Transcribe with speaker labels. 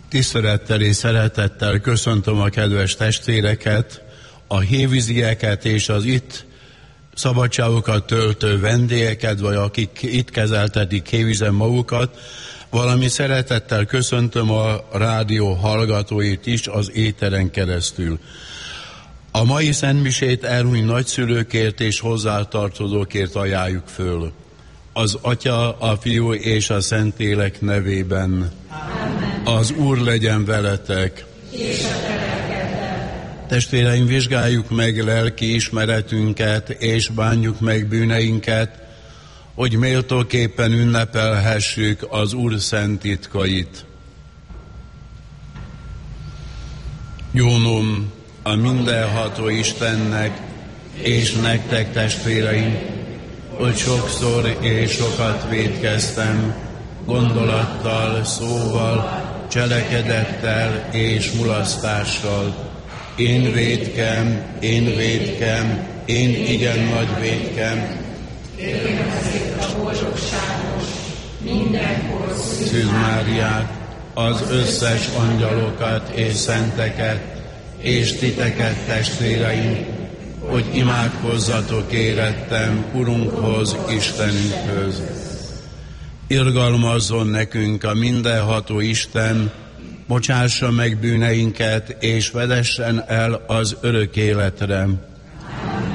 Speaker 1: Tisztelettel és szeretettel köszöntöm a kedves testvéreket, a hévízieket és az itt szabadságokat töltő vendégeket, vagy akik itt kezeltetik hévízen magukat, valami szeretettel köszöntöm a rádió hallgatóit is az éteren keresztül. A mai szentmisét elhunyt nagyszülőkért és hozzátartozókért ajánljuk föl. Az Atya, a Fiú és a Szentlélek nevében. Amen. Az Úr legyen veletek. És a te lelkeddel. Testvéreim, vizsgáljuk meg lelki ismeretünket, és bánjuk meg bűneinket, hogy méltóképpen ünnepelhessük az Úr szent titkait. Jónom a mindenható Istennek, és nektek, testvéreim, hogy sokszor és sokat vétkeztem, gondolattal, szóval, cselekedettel és mulasztással. Én vétkem, én igen nagy vétkem. Kérlek azért a boldogságos, mindenkor Szűz Máriát, az összes angyalokat és szenteket, és titeket, testvéreim, hogy imádkozzatok érettem Urunkhoz, Istenünkhöz. Irgalmazzon nekünk a mindenható Isten, bocsássa meg bűneinket, és vezessen el az örök életre.